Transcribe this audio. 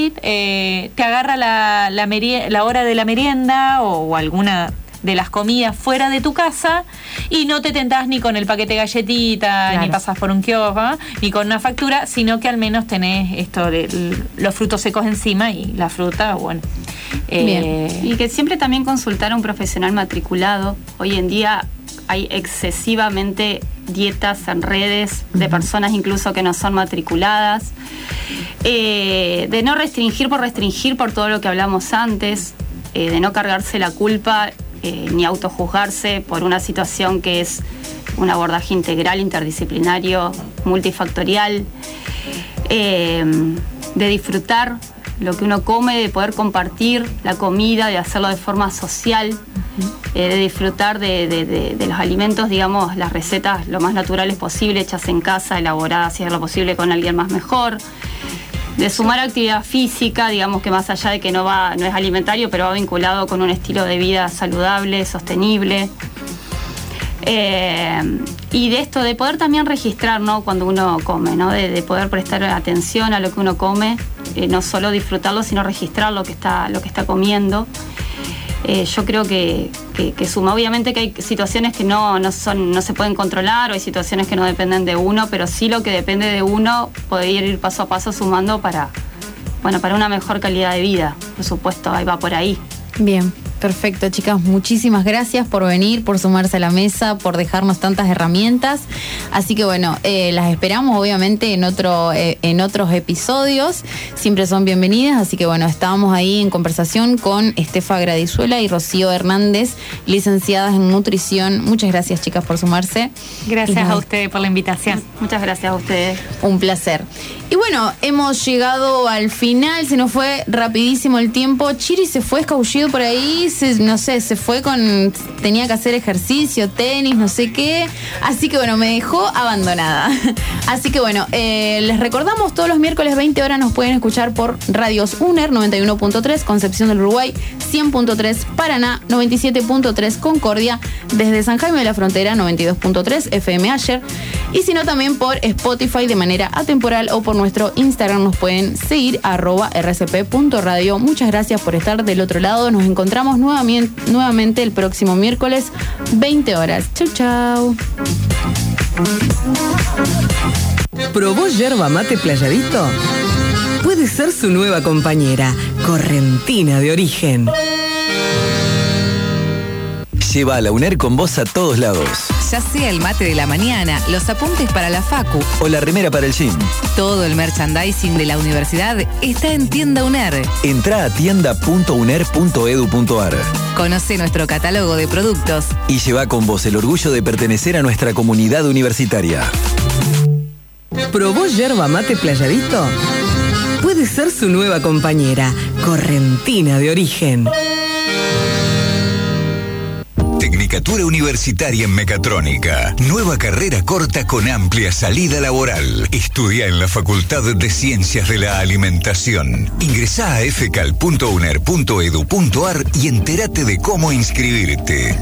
sí te agarra la hora de la merienda o alguna de las comidas fuera de tu casa y no te tentás ni con el paquete de galletitas, claro, ni pasás por un kiosco, ni con una factura, sino que al menos tenés esto de los frutos secos encima y la fruta, bueno. Bien. Y que siempre también consultar a un profesional matriculado. Hoy en día hay excesivamente dietas en redes de personas incluso que no son matriculadas. De no restringir por todo lo que hablamos antes, de no cargarse la culpa ni autojuzgarse por una situación que es un abordaje integral, interdisciplinario, multifactorial, de disfrutar lo que uno come, de poder compartir la comida, de hacerlo de forma social, de disfrutar de los alimentos, digamos, las recetas lo más naturales posible, hechas en casa, elaboradas si es lo posible con alguien más mejor, de sumar actividad física, digamos que más allá de que no es alimentario, pero va vinculado con un estilo de vida saludable, sostenible. Y de esto, de poder también registrar, ¿no?, cuando uno come, ¿no?, de poder prestar atención a lo que uno come, no solo disfrutarlo, sino registrar lo que está comiendo. Yo creo que suma. Obviamente que hay situaciones que no se pueden controlar, o hay situaciones que no dependen de uno, pero sí lo que depende de uno poder ir paso a paso sumando para una mejor calidad de vida. Por supuesto, ahí va por ahí. Bien. Perfecto, chicas, muchísimas gracias por venir, por sumarse a la mesa, por dejarnos tantas herramientas. Así que bueno, las esperamos obviamente en otros episodios. Siempre son bienvenidas, así que bueno, estábamos ahí en conversación con Estefa Gradizuela y Rocío Hernández, licenciadas en nutrición. Muchas gracias, chicas, por sumarse. Gracias a ustedes por la invitación. Muchas gracias a ustedes. Un placer. Y bueno, hemos llegado al final, se nos fue rapidísimo el tiempo. Chiri se fue escabullido por ahí, se fue tenía que hacer ejercicio, tenis, no sé qué. Así que bueno, me dejó abandonada. Así que bueno, les recordamos, todos los miércoles 20 horas nos pueden escuchar por Radios UNER 91.3, Concepción del Uruguay, 100.3 Paraná, 97.3 Concordia, desde San Jaime de la Frontera, 92.3 FM Ayer. Y si no, también por Spotify de manera atemporal o por nuestro Instagram nos pueden seguir, @rcp.radio. Muchas gracias por estar del otro lado. Nos encontramos nuevamente el próximo miércoles, 20 horas. Chau, chau. ¿Probó yerba mate Playadito? Puede ser su nueva compañera, correntina de origen. Lleva a la UNER con vos a todos lados. Ya sea el mate de la mañana, los apuntes para la facu o la remera para el gym. Todo el merchandising de la universidad está en Tienda UNER. Entrá a tienda.uner.edu.ar. Conoce nuestro catálogo de productos y lleva con vos el orgullo de pertenecer a nuestra comunidad universitaria. ¿Probó yerba mate Playadito? Puede ser su nueva compañera, correntina de origen. Tecnicatura universitaria en mecatrónica. Nueva carrera corta con amplia salida laboral. Estudia en la Facultad de Ciencias de la Alimentación. Ingresá a fcal.uner.edu.ar y entérate de cómo inscribirte.